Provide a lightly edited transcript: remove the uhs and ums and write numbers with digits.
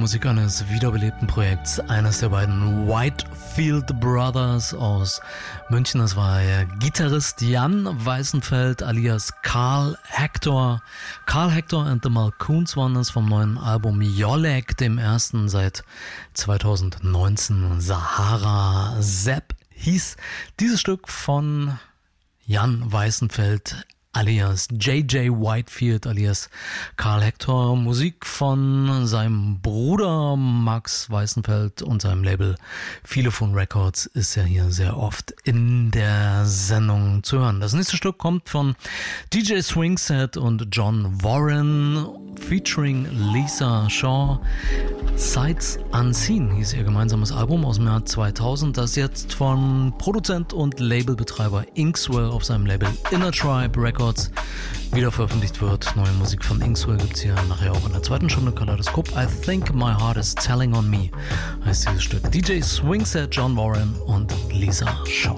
Musik eines wiederbelebten Projekts, eines der beiden Whitefield Brothers aus München. Das war der Gitarrist Jan Weißenfeld alias Carl Hector. Carl Hector and the Malcoons waren das vom neuen Album Jolek, dem ersten seit 2019. Sahara Sepp hieß dieses Stück von Jan Weißenfeld alias J.J. Whitefield alias Carl Hector. Musik von seinem Bruder Max Weißenfeld und seinem Label Philophone Records ist ja hier sehr oft in der Sendung zu hören. Das nächste Stück kommt von DJ Swingset und John Warren featuring Lisa Shaw. Sights Unseen hieß ihr gemeinsames Album aus dem Jahr 2000, das jetzt von Produzent und Labelbetreiber Inkswell auf seinem Label Inner Tribe Records wieder veröffentlicht wird. Neue Musik von Inkswell gibt es hier nachher auch in der zweiten Stunde. Kaleidoskop. I Think My Heart Is Telling On Me heißt dieses Stück. DJ Swingset, John Warren und Lisa Shaw.